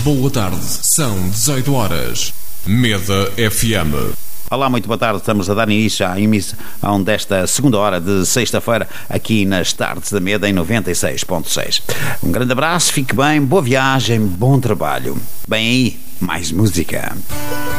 Boa tarde, são 18 horas. Meda FM. Olá, muito boa tarde. Estamos a dar início à emissão desta segunda hora de sexta-feira aqui nas tardes da Meda em 96.6. Um grande abraço, fique bem, boa viagem, bom trabalho. Bem aí, mais música.